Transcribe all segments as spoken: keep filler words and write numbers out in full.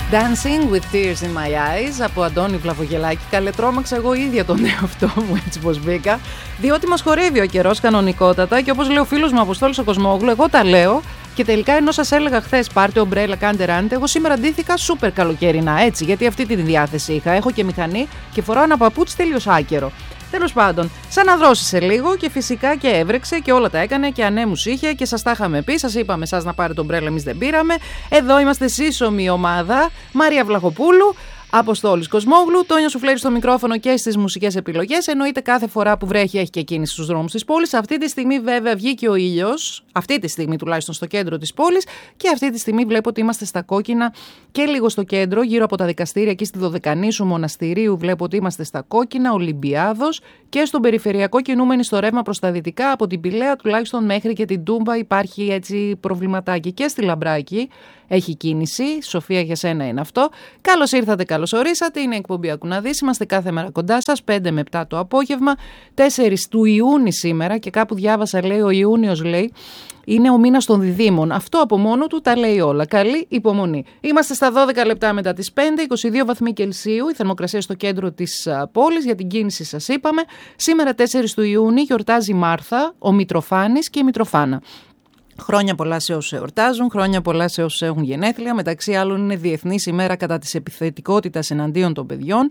Dancing with Tears in My Eyes από Αντώνη Βλαβογελάκη. Καλέ, τρόμαξα εγώ ίδια τον εαυτό μου έτσι πως μπήκα. Διότι μας χορεύει ο καιρός κανονικότατα και όπως λέει ο φίλος μου Αποστόλης ο Κοσμόγλου, εγώ τα λέω και τελικά ενώ σας έλεγα χθες πάρτε ομπρέλα, κάντε ράντε, εγώ σήμερα ντύθηκα σούπερ καλοκαιρινά έτσι, γιατί αυτή τη διάθεση είχα. Έχω και μηχανή και φοράω ένα παπούτσι τελείως άκερο. Τέλος πάντων, σαν να δρόσησε λίγο και φυσικά και έβρεξε και όλα τα έκανε και ανέμους είχε και σας τα είχαμε πει. Σας είπαμε εσάς να πάρετε ομπρέλα, εμείς δεν πήραμε. Εδώ είμαστε σύσσωμη ομάδα. Μαρία Βλαχοπούλου, Αποστόλης Κοσμόγλου, Τόνια Σουφλέρη στο μικρόφωνο και στις μουσικές επιλογές. Εννοείται κάθε φορά που βρέχει έχει και κίνηση στους δρόμους της πόλης. Αυτή τη στιγμή βέβαια βγήκε ο ήλιος, αυτή τη στιγμή τουλάχιστον στο κέντρο της πόλης, και αυτή τη στιγμή βλέπω ότι είμαστε στα κόκκινα και λίγο στο κέντρο, γύρω από τα δικαστήρια εκεί στη Δωδεκανήσου Μοναστηρίου. Βλέπω ότι είμαστε στα κόκκινα, Ολυμπιάδος, και στον περιφερειακό κινούμενοι στο ρεύμα προς τα δυτικά. Από την Πηλαία τουλάχιστον μέχρι και την Τούμπα υπάρχει έτσι προβληματάκι. Και στη Λαμπράκη έχει κίνηση. Σοφία, για σένα είναι αυτό. Καλώς ήρθατε, καλώς ορίσατε. Είναι η εκπομπή Άκου να δεις. Είμαστε κάθε μέρα κοντά σας, πέντε με επτά το απόγευμα. τέσσερις του Ιούνιου σήμερα, και κάπου διάβασα, λέει, ο Ιούνιος, λέει, είναι ο μήνας των διδήμων. Αυτό από μόνο του τα λέει όλα. Καλή υπομονή. Είμαστε στα δώδεκα λεπτά μετά τις πέντε, είκοσι δύο βαθμοί Κελσίου, η θερμοκρασία στο κέντρο της πόλης. Για την κίνηση σας είπαμε. Σήμερα τέσσερις του Ιούνιου γιορτάζει η Μάρθα, ο Μητροφάνης και η Μητροφάνα. Χρόνια πολλά σε όσους εορτάζουν, χρόνια πολλά σε όσους έχουν γενέθλια. Μεταξύ άλλων είναι Διεθνής ημέρα κατά της επιθετικότητας εναντίον των παιδιών.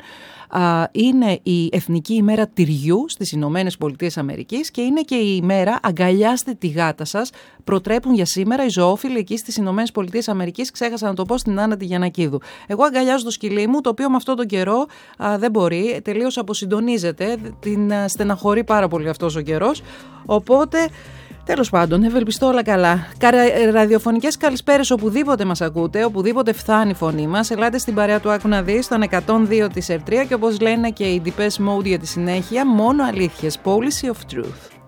Είναι η Εθνική ημέρα τυριού στις Ηνωμένες Πολιτείες Αμερικής και είναι και η ημέρα αγκαλιάστε τη γάτα σας. Προτρέπουν για σήμερα οι ζωόφιλοι εκεί στις Ηνωμένες Πολιτείες Αμερικής. Ξέχασα να το πω στην Άννα τη Γιαννακίδου. Εγώ αγκαλιάζω το σκυλί μου, το οποίο με αυτόν τον καιρό α, δεν μπορεί, τελείως αποσυντονίζεται. Την α, στεναχωρεί πάρα πολύ αυτός ο καιρός. Οπότε. Τέλος πάντων, ευελπιστώ όλα καλά. Ραδιοφωνικές καλησπέρες οπουδήποτε μας ακούτε, οπουδήποτε φθάνει η φωνή μας. Ελάτε στην παρέα του Άκου να δεις, στον εκατόν δύο της Ερτρία, και όπως λένε και οι Depeche Mode για τη συνέχεια, μόνο αλήθειες. Policy of Truth.